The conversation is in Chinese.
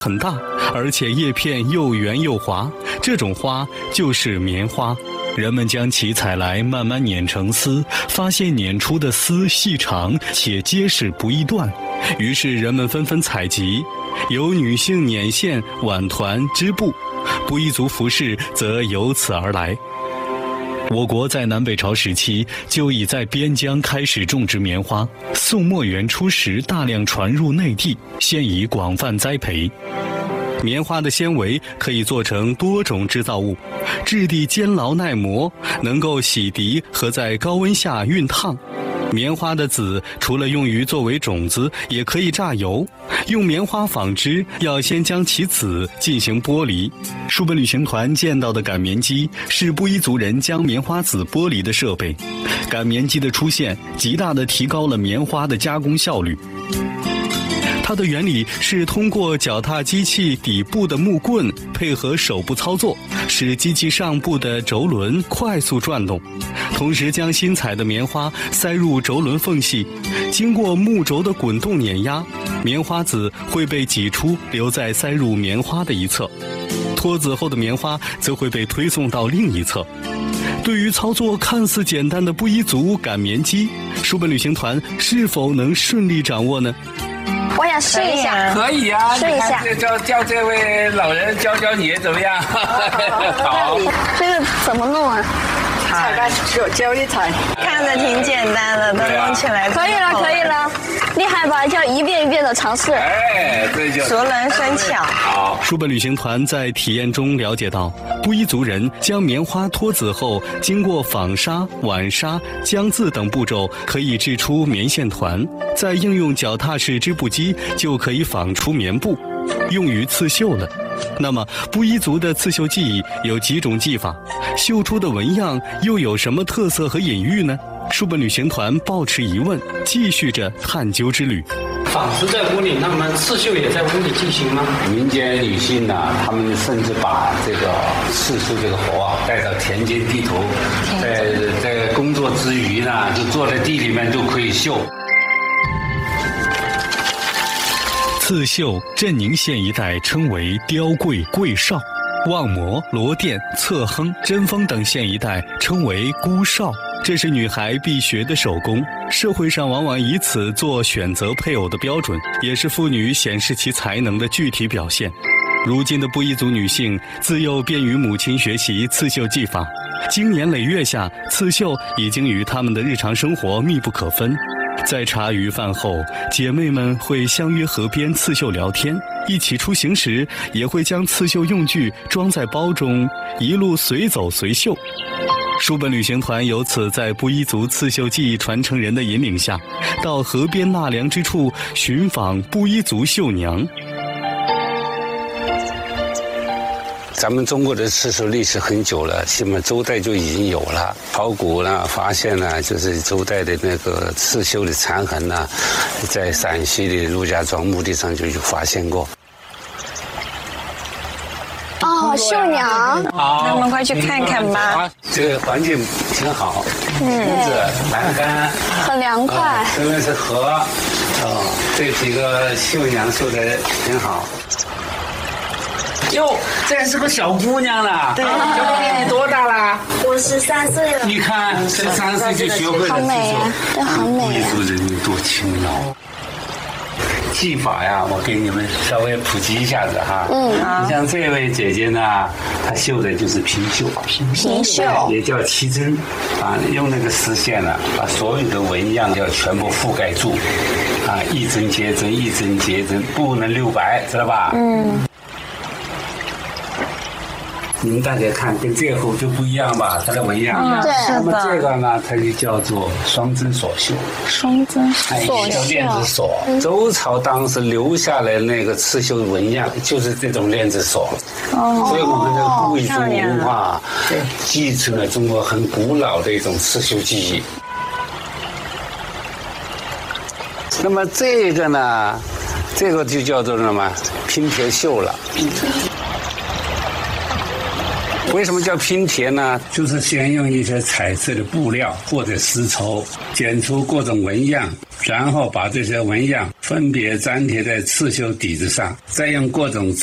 很大，而且叶片又圆又滑，这种花就是棉花。人们将其采来，慢慢碾成丝，发现碾出的丝细长且结实不易断，于是人们纷纷采集，由女性捻线、挽团、织布，布依族服饰则由此而来。我国在南北朝时期就已在边疆开始种植棉花，宋末元初时大量传入内地，现已广泛栽培。棉花的纤维可以做成多种制造物，质地坚牢耐磨，能够洗涤和在高温下熨烫。棉花的籽除了用于作为种子，也可以榨油。用棉花纺织，要先将其籽进行剥离。书本旅行团见到的擀棉机是布依族人将棉花籽剥离的设备。擀棉机的出现，极大地提高了棉花的加工效率。它的原理是通过脚踏机器底部的木棍配合手部操作，使机器上部的轴轮快速转动，同时将新采的棉花塞入轴轮缝隙，经过木轴的滚动碾压，棉花籽会被挤出，留在塞入棉花的一侧，脱籽后的棉花则会被推送到另一侧。对于操作看似简单的布依族擀棉机，书本旅行团是否能顺利掌握呢？ 我想试一下。 可以啊， 试一下。 叫这位老人教教你怎么样？好。 这个怎么弄啊？ 踩吧，教你踩。 看着挺简单的，都弄起来。 可以了，可以了，厉害吧？就一遍一遍的尝试。 哎，这就熟能生巧。 好。 书本旅行团在体验中了解到，布依族人将棉花脱籽后，经过纺纱、挽纱、浆渍等步骤，可以制出棉线团，再应用脚踏式织布机，就可以纺出棉布，用于刺绣了。那么布依族的刺绣技艺有几种技法，绣出的纹样又有什么特色和隐喻呢？书本旅行团抱持疑问，继续着探究之旅。 纺织在屋里，那么刺绣也在屋里进行吗？ 民间女性呢，她们甚至把这个刺绣这个活啊带到田间地头，在工作之余呢，就坐在地里面就可以绣。 刺绣，镇宁县一带称为雕柜、柜哨；望摩、罗店、侧亨、贞丰等县一带称为姑哨。这是女孩必学的手工，社会上往往以此做选择配偶的标准，也是妇女显示其才能的具体表现。如今的布依族女性自幼便与母亲学习刺绣技法，经年累月下，刺绣已经与她们的日常生活密不可分。在茶余饭后，姐妹们会相约河边刺绣聊天，一起出行时也会将刺绣用具装在包中，一路随走随绣。书本旅行团由此在布依族刺绣技艺传承人的引领下，到河边纳凉之处寻访布依族绣娘。 咱们中国的刺绣历史很久了，起码周代就已经有了。考古呢发现呢，就是周代的那个刺绣的残痕呢，在陕西的陆家庄墓地上就有发现过。 哦，绣娘。 好， 那我们快去看看吧。 这个环境挺好，屋子栏杆很凉快。 这边是河，这几个绣娘绣的挺好。哟，这是个小姑娘了。对，小姑娘你多大啦？ 我13岁了。 你看，13岁就学会了刺绣， 好美啊，这好美啊！ 布依族人民多勤劳。技法呀，我给你们稍微普及一下子哈。你像这位姐姐呢，她绣的就是平绣， 平绣也叫齐针啊，用那个丝线呢，把所有的纹样要全部覆盖住，啊，一针接针，一针接针，不能留白，知道吧？你们大家看，跟这个就不一样吧？它的纹样。 对。 那么这个呢，它就叫做双针锁绣。 双针锁叫链子锁。周朝当时留下来那个刺绣纹样，就是这种链子锁。所以我们的布依族文化继承了中国很古老的一种刺绣技艺。那么这个呢，这个就叫做什么拼贴绣了。 为什么叫拼贴呢？就是先用一些彩色的布料或者丝绸剪出各种纹样，然后把这些纹样分别粘贴在刺绣底子上，再用各种